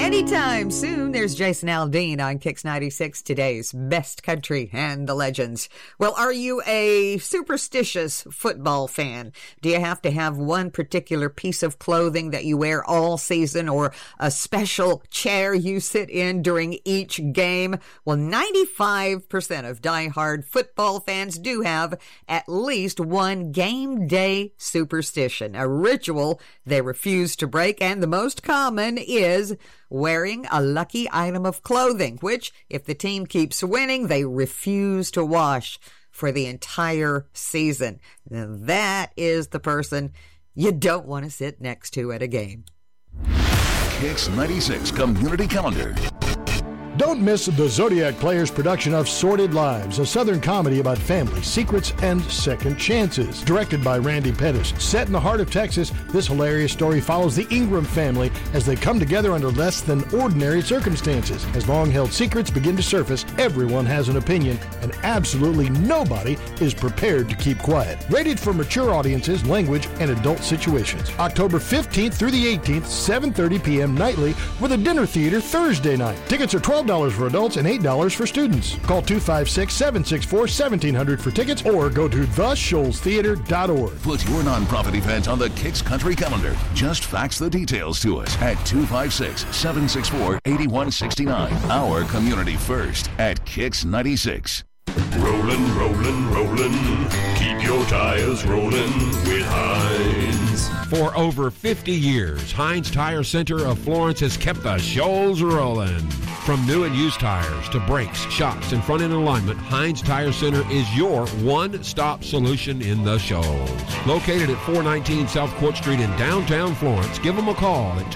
Anytime soon, there's Jason Aldean on Kix 96, today's best country and the legends. Well, are you a superstitious football fan? Do you have to have one particular piece of clothing that you wear all season, or a special chair you sit in during each game? Well, 95% of diehard football fans do have at least one game day superstition, a ritual they refuse to break, and the most common is wearing a lucky item of clothing, which, if the team keeps winning, they refuse to wash for the entire season. Now, that is the person you don't want to sit next to at a game. Kix 96 Community Calendar. Don't miss the Zodiac Players production of Sordid Lives, a Southern comedy about family, secrets, and second chances. Directed by Randy Pettis. Set in the heart of Texas, this hilarious story follows the Ingram family as they come together under less than ordinary circumstances. As long-held secrets begin to surface, everyone has an opinion, and absolutely nobody is prepared to keep quiet. Rated for mature audiences, language, and adult situations. October 15th through the 18th, 7:30 p.m. nightly, with a dinner theater Thursday night. Tickets are $12 for adults and $8 for students. Call 256-764-1700 for tickets or go to theshoalstheater.org. Put your nonprofit event on the Kix Country Calendar. Just fax the details to us at 256-764-8169. Our community first at Kix 96. Rollin', rollin', rollin'. Keep your tires rollin' with Heinz. For over 50 years, Heinz Tire Center of Florence has kept the shoals rolling. From new and used tires to brakes, shocks, and front-end alignment, Heinz Tire Center is your one-stop solution in the shoals. Located at 419 South Court Street in downtown Florence, give them a call at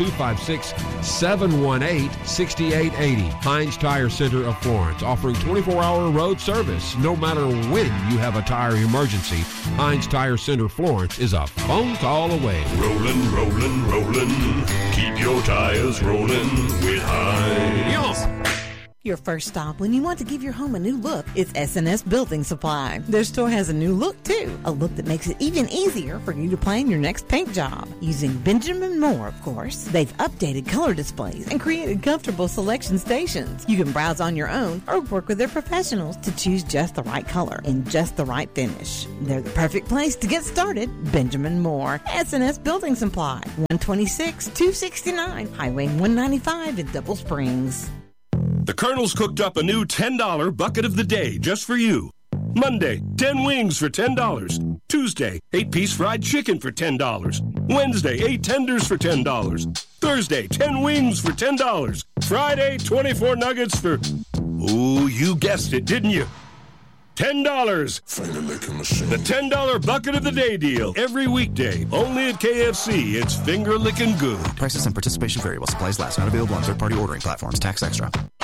256-718-6880. Heinz Tire Center of Florence, offering 24-hour road service. No matter when you have a tire emergency, Heinz Tire Center Florence is a phone call away. Rollin', rollin', rollin'. Keep your tires rollin' with Heinz. Your first stop when you want to give your home a new look is S&S Building Supply. Their store has a new look, too. A look that makes it even easier for you to plan your next paint job. Using Benjamin Moore, of course. They've updated color displays and created comfortable selection stations. You can browse on your own or work with their professionals to choose just the right color and just the right finish. They're the perfect place to get started. Benjamin Moore, S&S Building Supply, 126-269, Highway 195 in Double Springs. The Colonel's cooked up a new $10 bucket of the day just for you. Monday, 10 wings for $10. Tuesday, 8-piece fried chicken for $10. Wednesday, 8 tenders for $10. Thursday, 10 wings for $10. Friday, 24 nuggets for... Ooh, you guessed it, didn't you? $10. Finger licking machine. The $10 bucket of the day deal. Every weekday. Only at KFC. It's finger licking good. Prices and participation vary while supplies last. Not available on third-party ordering platforms. Tax extra.